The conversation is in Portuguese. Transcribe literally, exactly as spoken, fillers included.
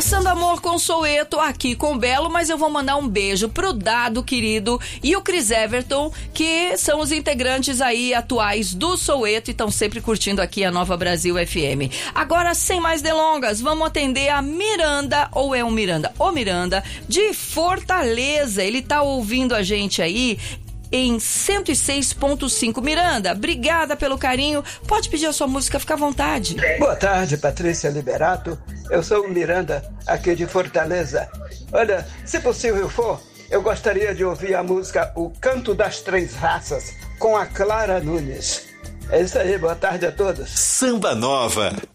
Passando amor com Soweto, aqui com o Belo, mas eu vou mandar um beijo pro Dado, querido, e o Chris Everton, que são os integrantes aí atuais do Soweto e estão sempre curtindo aqui a Nova Brasil F M. Agora, sem mais delongas, vamos atender a Miranda, ou é um Miranda? O Miranda, de Fortaleza. Ele tá ouvindo a gente aí em cento e seis ponto cinco. Miranda, obrigada pelo carinho. Pode pedir a sua música, fica à vontade. Boa tarde, Patrícia Liberato. Eu sou o Miranda, aqui de Fortaleza. Olha, se possível for, eu gostaria de ouvir a música O Canto das Três Raças, com a Clara Nunes. É isso aí, boa tarde a todos. Samba Nova.